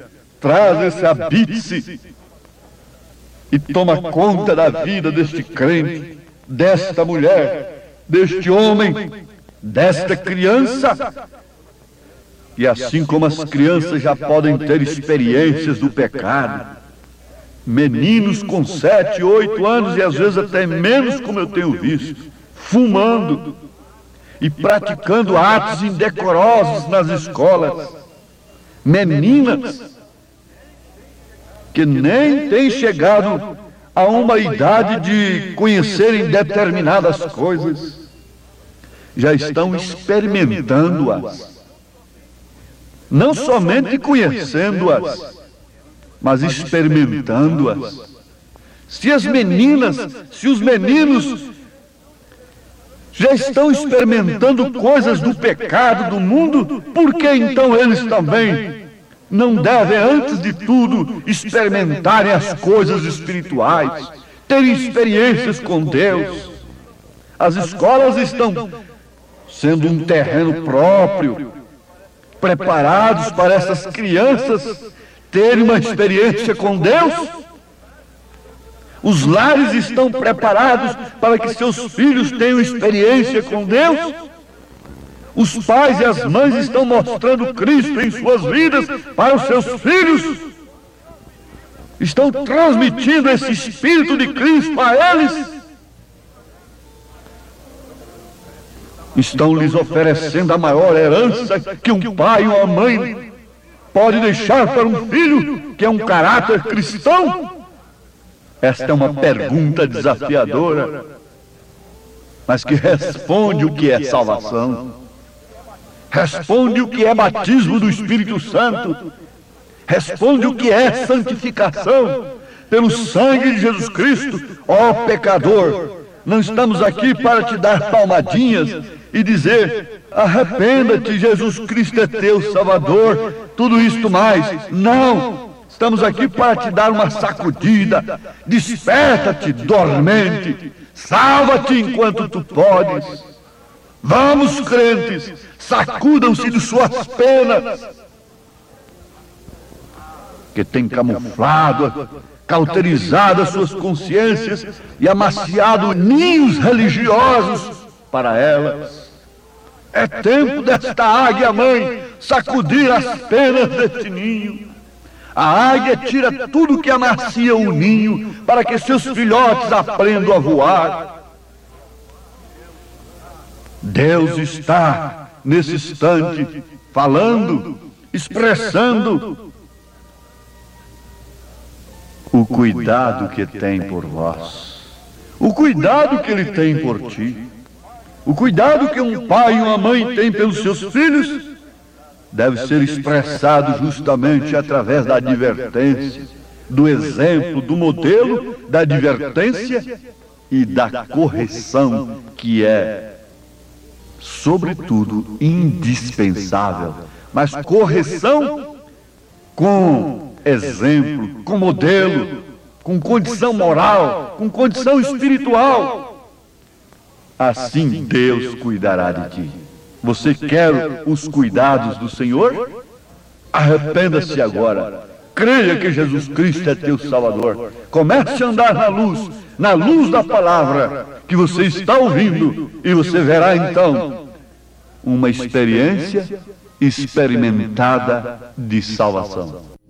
traz esse habite-se e toma conta da vida deste crente, desta mulher, deste homem, desta criança. E assim como as crianças já podem ter experiências do pecado, meninos com 7, 8 anos e às vezes até menos, como eu tenho visto, fumando e praticando atos indecorosos nas escolas, meninas que nem têm chegado a uma idade de conhecerem determinadas coisas, já estão experimentando-as. Não somente conhecendo-as, mas experimentando-as. Se as meninas, se os meninos já estão experimentando coisas do pecado do mundo, por que então eles também não devem, antes de tudo, experimentarem as coisas espirituais, terem experiências com Deus? As escolas estão sendo um terreno próprio, preparados para essas crianças terem uma experiência com Deus? Os lares estão preparados para que seus filhos tenham experiência com Deus? Os pais e as mães estão mostrando Cristo em suas vidas para os seus filhos? Estão transmitindo esse Espírito de Cristo a eles? Estão lhes oferecendo a maior herança que um pai ou uma mãe pode deixar para um filho, que é um caráter cristão? Esta é uma pergunta desafiadora, mas que responde o que é salvação, responde o que é batismo do Espírito Santo, responde o que é santificação pelo sangue de Jesus Cristo. Ó pecador, não estamos aqui para te dar palmadinhas e dizer: arrependa-te, Jesus Cristo é teu Salvador, tudo isto mais. Não! Estamos aqui para te dar uma sacudida. Desperta-te, dormente. Salva-te enquanto tu podes. Vamos, crentes, sacudam-se de suas penas, que tem camuflado, cauterizado as suas consciências e amaciado ninhos religiosos para elas. É tempo desta águia mãe sacudir as penas deste ninho. A águia tira tudo que amacia o ninho para que seus filhotes aprendam a voar. Deus está nesse instante falando, expressando o cuidado que tem por vós, o cuidado que Ele tem por ti, o cuidado que um pai e uma mãe têm pelos seus filhos deve ser expressado justamente através da advertência, do exemplo, do modelo, da advertência e da correção, que é, sobretudo, indispensável. Mas correção com exemplo, com modelo, com condição moral, com condição espiritual. Assim Deus cuidará de ti. Você quer os cuidados do Senhor? Arrependa-se agora. Creia que Jesus Cristo é teu Salvador. Comece a andar na luz da palavra que você está ouvindo, e você verá então uma experiência experimentada de salvação.